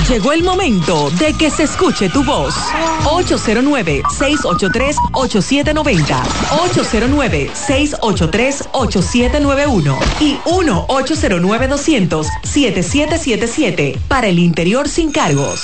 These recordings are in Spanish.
Llegó el momento de que se escuche tu voz. 809-683-8790, 809-683-8791 y 1-809-200-7777 para el interior sin cargos.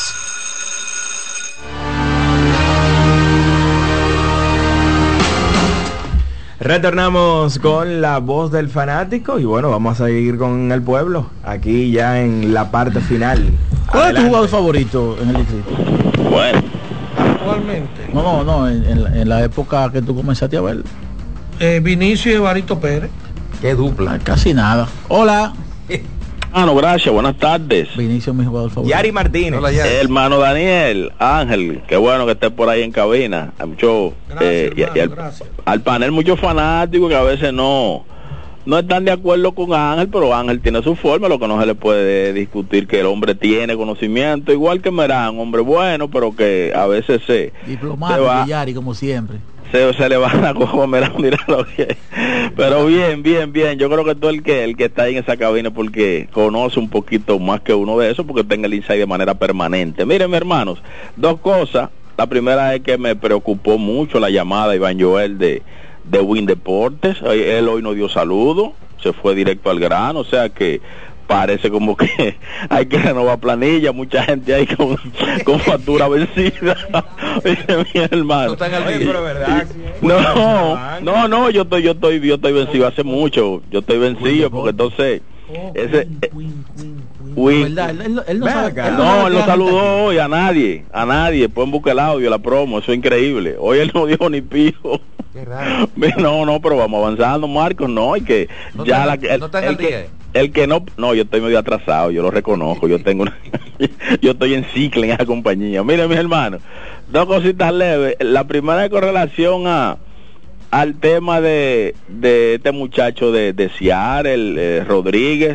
Retornamos con la voz del fanático y bueno, vamos a seguir con el pueblo, aquí ya en la parte final. ¿Cuál es tu jugador favorito en el distrito? Bueno. Actualmente. No, en la época que tú comenzaste a ver. Vinicio y Evarito Pérez. Qué dupla. Casi nada. Hola. Hermano, gracias, buenas tardes. Vinicio, mi jugador favorito. Yari Martínez. Hola, Yari. Hermano Daniel, Ángel, qué bueno que estés por ahí en cabina. Mucho, gracias, gracias. Al panel muchos fanáticos que a veces no están de acuerdo con Ángel, pero Ángel tiene su forma, lo que no se le puede discutir que el hombre tiene conocimiento, igual que Merán, hombre bueno, pero que a veces diplomático, Yari, como siempre. Se le van a comer, míralo bien. Pero bien, yo creo que todo el que está ahí en esa cabina porque conoce un poquito más que uno de eso, porque tenga el insight de manera permanente. Miren, mis hermanos, dos cosas. La primera es que me preocupó mucho la llamada de Iván Joel de Win Deportes. Él hoy no dio saludo, se fue directo al grano, o sea que parece como que hay que renovar planilla, mucha gente ahí con factura vencida. Mi hermano. No, yo estoy vencido hace mucho. Yo estoy vencido porque entonces ese él no lo saludó hoy a nadie. Pueden buscar el audio, la promo, eso es increíble. Hoy él no dijo ni pijo. Qué raro. No, pero vamos avanzando, Marcos, no, y que no ya el que no, yo estoy medio atrasado, yo lo reconozco, yo estoy en ciclo en esa compañía. Miren, mis hermanos, dos cositas leves. La primera es con relación al tema de este muchacho de Seattle, Rodríguez.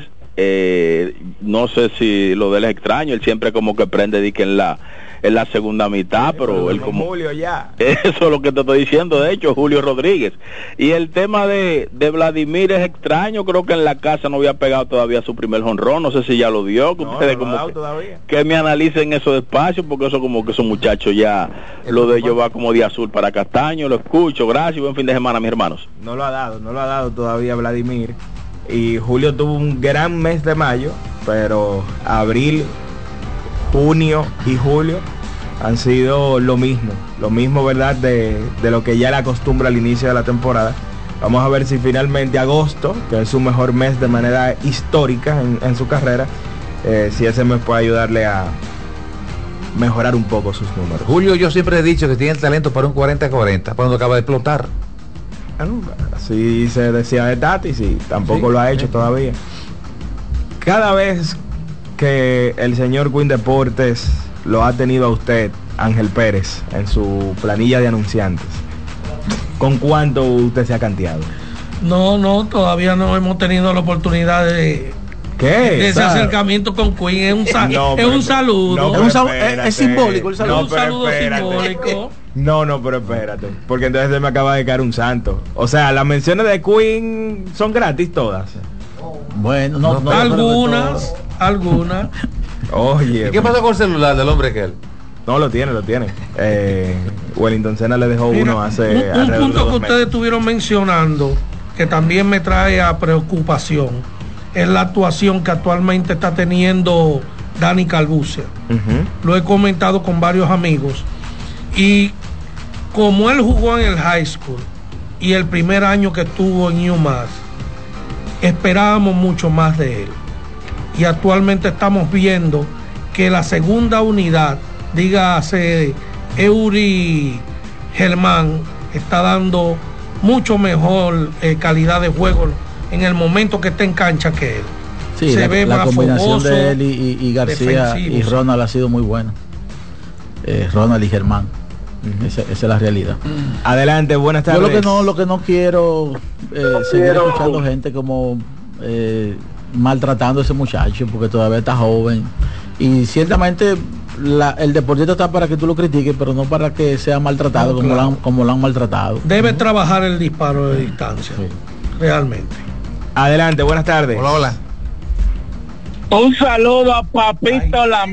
No sé si lo de él es extraño, él siempre como que prende dique en la segunda mitad, pero él como Julio ya. Eso es lo que te estoy diciendo, de hecho, Julio Rodríguez. Y el tema de Vladimir es extraño, creo que en la casa no había pegado todavía su primer jonrón, no sé si ya lo dio, que ustedes como que me analicen eso despacio, porque eso como que esos muchachos ya, lo de ellos va como de azul para castaño. Lo escucho, gracias y buen fin de semana, mis hermanos. No lo ha dado todavía Vladimir. Y Julio tuvo un gran mes de mayo, pero abril, junio y julio han sido lo mismo, ¿verdad? De lo que ya le acostumbra al inicio de la temporada. Vamos a ver si finalmente agosto, que es su mejor mes de manera histórica en su carrera, si ese mes puede ayudarle a mejorar un poco sus números. Julio, yo siempre he dicho que tiene el talento para un 40-40, cuando acaba de explotar. Así se decía de Tatis y tampoco lo ha hecho todavía. Cada vez que el señor Win Deportes lo ha tenido a usted, Ángel Pérez, en su planilla de anunciantes, ¿con cuánto usted se ha canteado? No, todavía no hemos tenido la oportunidad de ese acercamiento con Queen. Es un saludo. Es simbólico el saludo. Un saludo simbólico. No, pero espérate, porque entonces se me acaba de caer un santo. O sea, las menciones de Queen son gratis todas. Bueno, no algunas. Oye. ¿Y qué pasa con el celular del hombre aquel? No, lo tiene. Wellington Senna le dejó uno hace un punto que ustedes estuvieron mencionando, que también me trae a preocupación, es la actuación que actualmente está teniendo Dani Calbuccia. Lo he comentado con varios amigos. Y como él jugó en el high school y el primer año que estuvo en UMass, esperábamos mucho más de él. Y actualmente estamos viendo que la segunda unidad, dígase Eury Germán, está dando mucho mejor calidad de juego en el momento que está en cancha que él. Sí, se ve la más combinación fogoso, de él y García defensivo, y Ronald ha sido muy buena. Ronald y Germán. Esa es la realidad. Adelante, buenas tardes. Yo lo que no quiero seguir escuchando gente como maltratando a ese muchacho porque todavía está joven y ciertamente el deportista está para que tú lo critiques, pero no para que sea maltratado como lo han maltratado. Debe trabajar el disparo de distancia, realmente. Adelante, buenas tardes. Hola. Un saludo a Papito la